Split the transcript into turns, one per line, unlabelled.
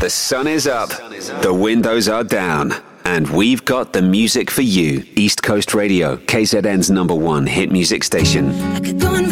The sun is up, the windows are down, and we've got the music for you. East Coast Radio, KZN's #1 hit music station.
I could go and